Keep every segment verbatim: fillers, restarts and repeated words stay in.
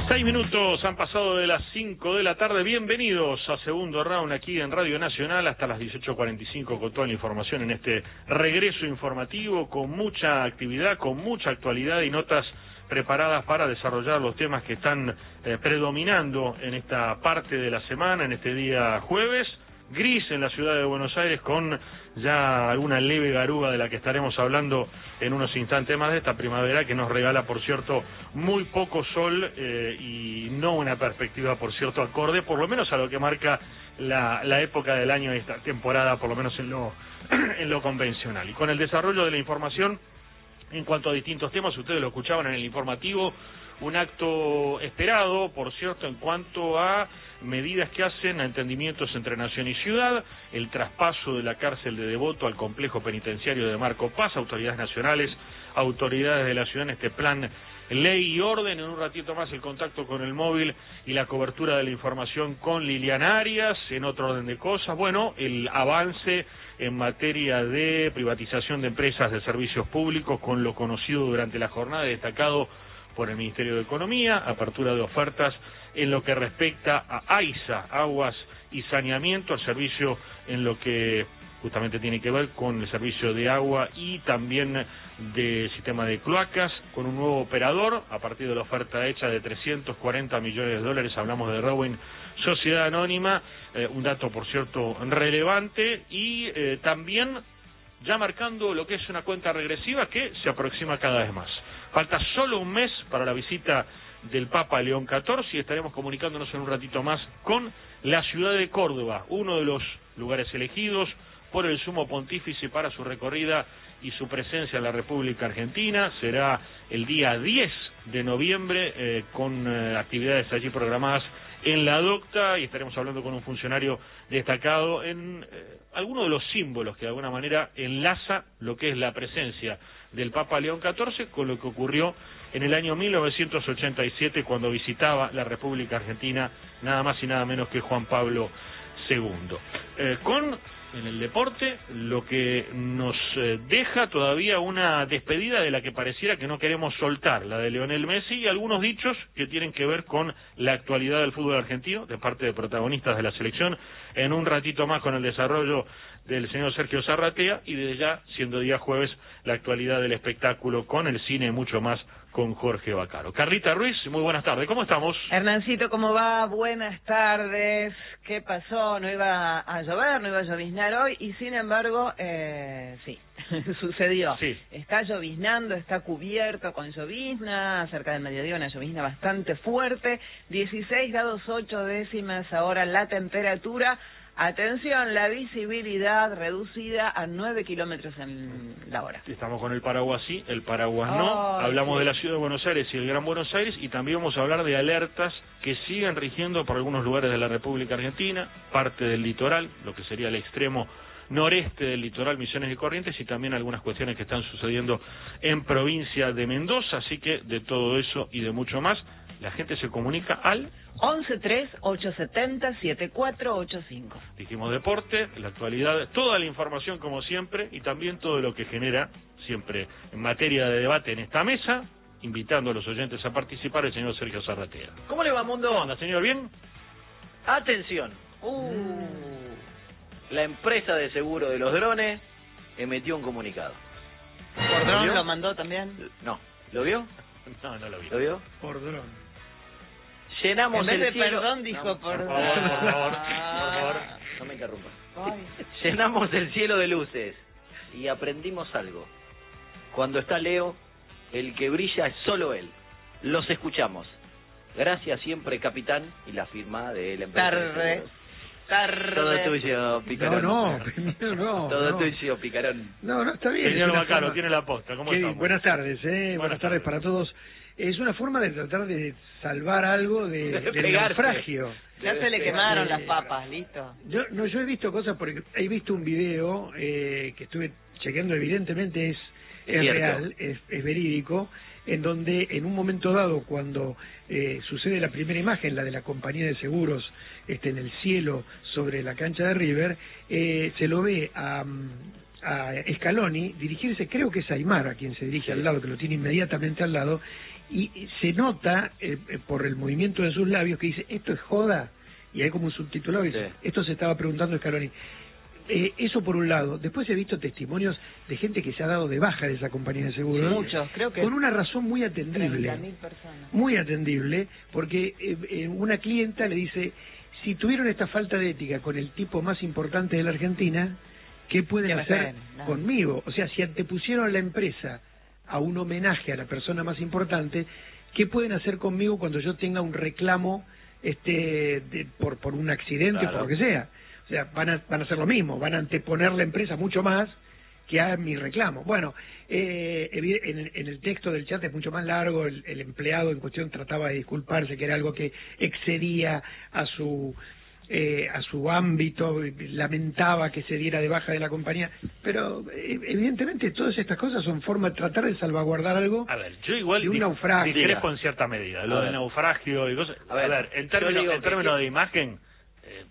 Seis minutos han pasado de las cinco de la tarde. Bienvenidos a Segundo Round aquí en Radio Nacional hasta las dieciocho cuarenta y cinco con toda la información en este regreso informativo con mucha actividad, con mucha actualidad y notas preparadas para desarrollar los temas que están eh, predominando en esta parte de la semana, en este día jueves. Gris en la ciudad de Buenos Aires con ya alguna leve garuga de la que estaremos hablando en unos instantes más de esta primavera que nos regala, por cierto, muy poco sol eh, y no una perspectiva, por cierto, acorde, por lo menos a lo que marca la, la época del año y esta temporada, por lo menos en lo, en lo convencional. Y con el desarrollo de la información en cuanto a distintos temas, ustedes lo escuchaban en el informativo, un acto esperado, por cierto, en cuanto a medidas que hacen a entendimientos entre nación y ciudad, el traspaso de la cárcel de Devoto al complejo penitenciario de Marco Paz, autoridades nacionales, autoridades de la ciudad en este plan ley y orden. En un ratito más el contacto con el móvil y la cobertura de la información con Liliana Arias. En otro orden de cosas, bueno, el avance en materia de privatización de empresas de servicios públicos con lo conocido durante la jornada, destacado por el Ministerio de Economía, apertura de ofertas en lo que respecta a AISA, Aguas y Saneamiento, el servicio en lo que justamente tiene que ver con el servicio de agua y también de sistema de cloacas, con un nuevo operador, a partir de la oferta hecha de trescientos cuarenta millones de dólares, hablamos de Rowing Sociedad Anónima, eh, un dato, por cierto, relevante, y eh, también ya marcando lo que es una cuenta regresiva que se aproxima cada vez más. Falta solo un mes para la visita del Papa León catorce y estaremos comunicándonos en un ratito más con la ciudad de Córdoba, uno de los lugares elegidos por el Sumo Pontífice para su recorrida y su presencia en la República Argentina. Será el día diez de noviembre eh, con eh, actividades allí programadas en la docta y estaremos hablando con un funcionario destacado en eh, algunos de los símbolos que de alguna manera enlaza lo que es la presencia del Papa León catorce con lo que ocurrió en el año mil novecientos ochenta y siete cuando visitaba la República Argentina nada más y nada menos que Juan Pablo segundo. Eh, con en el deporte lo que nos eh, deja todavía una despedida de la que pareciera que no queremos soltar, la de Lionel Messi, y algunos dichos que tienen que ver con la actualidad del fútbol argentino de parte de protagonistas de la selección. En un ratito más con el desarrollo del señor Sergio Zarratea y desde ya, siendo día jueves, la actualidad del espectáculo con el cine y mucho más con Jorge Bacaro. Carlita Ruiz, muy buenas tardes, ¿cómo estamos? Hernancito, ¿cómo va? Buenas tardes. ¿Qué pasó? No iba a llover, no iba a lloviznar hoy y sin embargo, eh, sí, sucedió. Sí. Está lloviznando, está cubierto con llovizna, cerca del mediodía una llovizna bastante fuerte, dieciséis grados ocho décimas ahora la temperatura. Atención, la visibilidad reducida a nueve kilómetros en la hora. Estamos con el paraguas sí, el paraguas no. Oh, Hablamos sí. de la Ciudad de Buenos Aires y el Gran Buenos Aires y también vamos a hablar de alertas que siguen rigiendo por algunos lugares de la República Argentina, parte del litoral, lo que sería el extremo noreste del litoral, Misiones y Corrientes, y también algunas cuestiones que están sucediendo en provincia de Mendoza. Así que de todo eso y de mucho más, la gente se comunica al once tres ocho siete cero siete cuatro ocho cinco. Dijimos deporte, la actualidad, toda la información como siempre y también todo lo que genera siempre en materia de debate en esta mesa, invitando a los oyentes a participar, el señor Sergio Zarratea. ¿Cómo le va, mundo? ¿Cómo anda, señor? ¿Bien? Atención. Uh, la empresa de seguro de los drones emitió un comunicado. ¿Por ¿Lo dron vio? lo mandó también? No. ¿Lo vio? No, no lo vi. ¿Lo vio? Por dron. Llenamos En vez el de cielo... perdón dijo No, por por favor, por favor, Ah. por favor. No me interrumpa. Ay. Llenamos el cielo de luces y aprendimos algo. Cuando está Leo, el que brilla es solo él. Los escuchamos. Gracias siempre, capitán, y la firma de la empresa. de Tarde. seguros. Tarde. Todo tuyo, picarón. No, no, primero no. Todo no. tuyo, picarón. No, no, está bien. Señor es una Bacaro, forma- tiene la posta, ¿cómo Qué estamos? bien, buenas tardes, eh. Buenas, Buenas tardes tardes. para todos. Es una forma de tratar de salvar algo de, De del pegarse. naufragio. Ya se le quemaron Eh, las papas, listo. Yo no, yo he visto cosas porque he visto un video eh, que estuve chequeando, evidentemente es, Es es cierto. real, es, es verídico, en donde en un momento dado, cuando eh, sucede la primera imagen, la de la compañía de seguros este, en el cielo sobre la cancha de River, eh, se lo ve a, a Scaloni dirigirse, creo que es Aymar a quien se dirige al lado, que lo tiene inmediatamente al lado, y se nota eh, por el movimiento de sus labios que dice, esto es joda, y hay como un subtitulado y dice, sí. esto se estaba preguntando Scaloni. Eh, eso por un lado. Después he visto testimonios de gente que se ha dado de baja de esa compañía de seguros. Muchos, creo que. Con una razón muy atendible. treinta mil personas. Muy atendible, porque eh, eh, una clienta le dice, si tuvieron esta falta de ética con el tipo más importante de la Argentina, ¿qué pueden ¿Qué hacer hacen? No. conmigo? O sea, si antepusieron la empresa a un homenaje a la persona más importante, ¿qué pueden hacer conmigo cuando yo tenga un reclamo este de, por por un accidente Claro. o por lo que sea? O sea, van a, van a hacer lo mismo, van a anteponer la empresa mucho más que a mi reclamo. Bueno, eh, en, en el texto del chat es mucho más largo, el, el empleado en cuestión trataba de disculparse, que era algo que excedía a su eh, a su ámbito, lamentaba que se diera de baja de la compañía, pero eh, evidentemente todas estas cosas son formas de tratar de salvaguardar algo A ver, yo igual de un di- naufragio. discrepo en cierta medida, lo A de ver. naufragio y cosas. A A ver, ver, en yo términos, digo en que- términos de imagen, eh,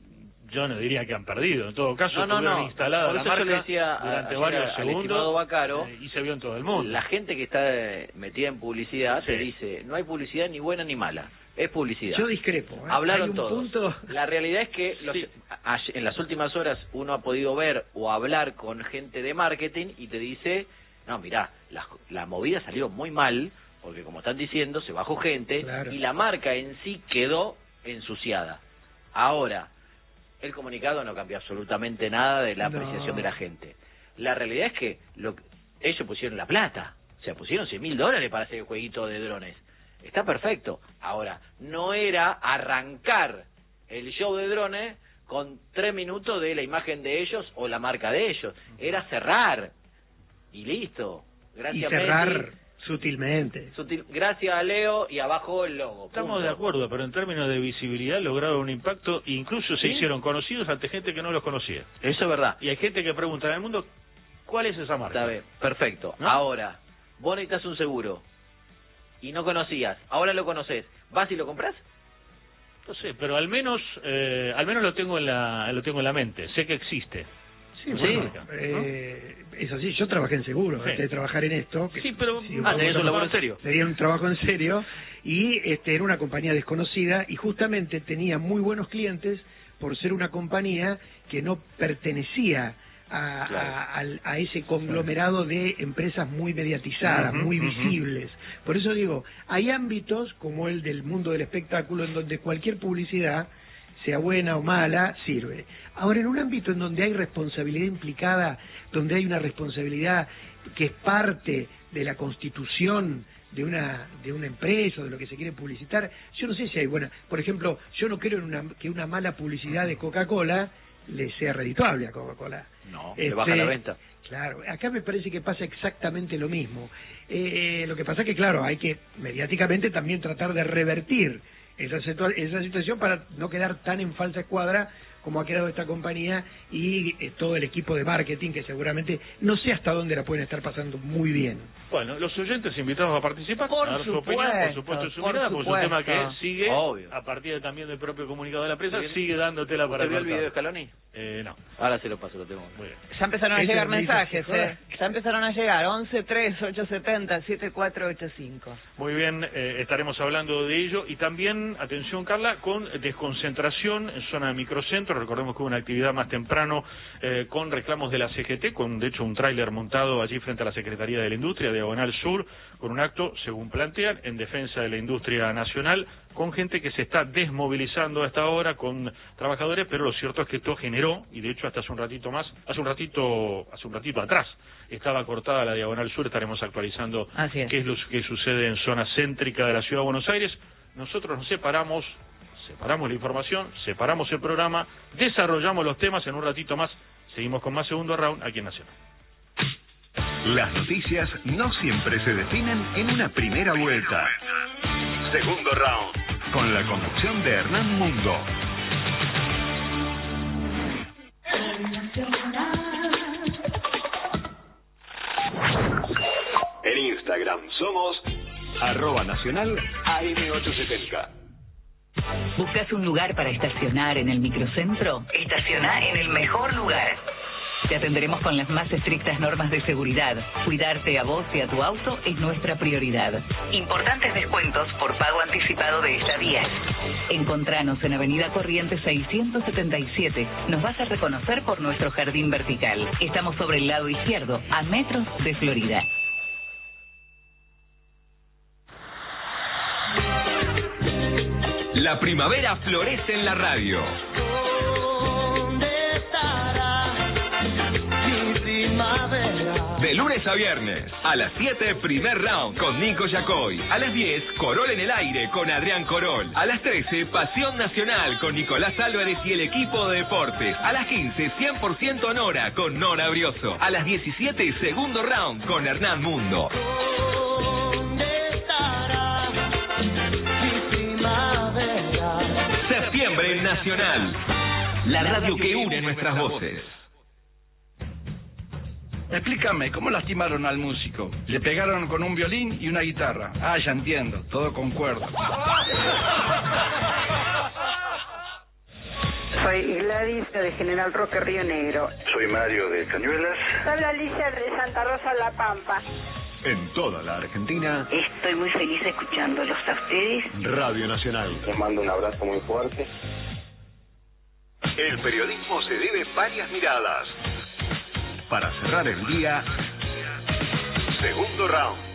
yo no diría que han perdido. En todo caso, No, no, tuvieron no. instalada Por la eso yo marca le decía a- durante ayer varios al estimado segundos Bacaro, eh, y se vio en todo el mundo. La gente que está eh, metida en publicidad Sí. te dice, no hay publicidad ni buena ni mala, es publicidad. Yo discrepo. ¿eh? Hablaron Hay un todos. punto... La realidad es que los- Sí. a- en las últimas horas uno ha podido ver o hablar con gente de marketing y te dice, no, mirá, la, la movida salió muy mal, porque como están diciendo, se bajó gente Claro. y la marca en sí quedó ensuciada. Ahora, el comunicado no cambió absolutamente nada de la No. apreciación de la gente. La realidad es que lo, ellos pusieron la plata, o sea, pusieron cien mil dólares para hacer el jueguito de drones. Está perfecto. Ahora, no era arrancar el show de drones con tres minutos de la imagen de ellos o la marca de ellos. Era cerrar. Y listo. Y Gracias, cerrar Messi. sutilmente. Sutil- Gracias a Leo y abajo el logo. Estamos Punto. de acuerdo, pero en términos de visibilidad lograron un impacto, incluso se ¿Sí? hicieron conocidos ante gente que no los conocía. Eso es verdad. Y hay gente que pregunta en el mundo, ¿cuál es esa marca? Está bien, perfecto. ¿No? Ahora, vos necesitas un seguro y no conocías, ahora lo conoces, ¿vas y lo compras? No sé, pero al menos eh, al menos lo tengo en la lo tengo en la mente, sé que existe. Sí, Sí, bueno, ¿no? eh, es así, yo trabajé en seguros Sí. antes de trabajar en esto. que- Sí, pero sí, Ah, un tenés poco- un laburo en serio. Tenía un trabajo en serio y este era una compañía desconocida y justamente tenía muy buenos clientes por ser una compañía que no pertenecía a, Claro. a, al- a ese conglomerado de empresas muy mediatizadas, Ujú, muy ujú. visibles. Por eso digo, hay ámbitos como el del mundo del espectáculo en donde cualquier publicidad, sea buena o mala, sirve. Ahora, en un ámbito en donde hay responsabilidad implicada, donde hay una responsabilidad que es parte de la constitución de una de una empresa o de lo que se quiere publicitar, yo no sé si hay buena. Por ejemplo, yo no creo en una, que una mala publicidad de Coca-Cola le sea redituable a Coca-Cola. No, Este, le baja la venta. Claro, acá me parece que pasa exactamente lo mismo. Eh, lo que pasa es que, claro, hay que mediáticamente también tratar de revertir esa, situa- esa situación para no quedar tan en falsa escuadra como ha quedado esta compañía y eh, todo el equipo de marketing que seguramente no sé hasta dónde la pueden estar pasando muy bien. Bueno, los oyentes invitados a participar, Por a dar su supuesto, opinión, por supuesto, su por mirada, porque es un tema supuesto. que sigue, Obvio. a partir de, también del propio comunicado de la prensa, ¿Usted sigue dando tela para ¿Usted vio el cortar. video de Scaloni? Eh, no, Ahora se lo paso, lo tengo. muy bien. Ya empezaron a Ese llegar me hizo mensajes, joder. ¿eh? Ya empezaron a llegar. once tres ocho siete cero siete cuatro ocho cinco. Muy bien, eh, estaremos hablando de ello y también, atención Carla, con desconcentración en zona de microcentro. Recordemos que hubo una actividad más temprano eh, con reclamos de la C G T, con de hecho un tráiler montado allí frente a la Secretaría de la Industria, Diagonal Sur, con un acto, según plantean, en defensa de la industria nacional, con gente que se está desmovilizando a esta hora, con trabajadores, pero lo cierto es que esto generó, y de hecho hasta hace un ratito más, hace un ratito, hace un ratito atrás, estaba cortada la Diagonal Sur, estaremos actualizando Así es. qué es lo que sucede en zona céntrica de la Ciudad de Buenos Aires. Nosotros nos separamos, separamos la información, separamos el programa, desarrollamos los temas, en un ratito más seguimos con más Segundo Round aquí en Nacional. Las noticias no siempre se definen en una primera vuelta. Segundo round, con la conducción de Hernán Mundo. En Instagram somos arroba nacional A M ochocientos setenta. ¿Buscas un lugar para estacionar en el microcentro? Estaciona en el mejor lugar. Te atenderemos con las más estrictas normas de seguridad. Cuidarte a vos y a tu auto es nuestra prioridad. Importantes descuentos por pago anticipado de estadías. Encontranos en Avenida Corrientes seiscientos setenta y siete. Nos vas a reconocer por nuestro jardín vertical. Estamos sobre el lado izquierdo, a metros de Florida. La primavera florece en la radio. ¿Dónde estará mi primavera? De lunes a viernes, a las siete, primer round con Nico Yacoy. A las diez, Corol en el aire con Adrián Corol. A las trece, Pasión Nacional con Nicolás Álvarez y el equipo de deportes. A las quince, cien por ciento Nora con Nora Brioso. A las diecisiete, segundo round con Hernán Mundo. ¿Dónde estará mi primavera? Septiembre Nacional. La radio que une nuestras voces. Explícame, ¿cómo lastimaron al músico? Le pegaron con un violín y una guitarra. Ah, ya entiendo, todo con cuerda. Soy Gladys de General Roque Río Negro. Soy Mario de Cañuelas. Habla Alicia de Santa Rosa La Pampa. En toda la Argentina, Estoy muy feliz escuchándolos a ustedes. Radio Nacional. Les mando un abrazo muy fuerte. El periodismo se debe varias miradas. Para cerrar el día, segundo round.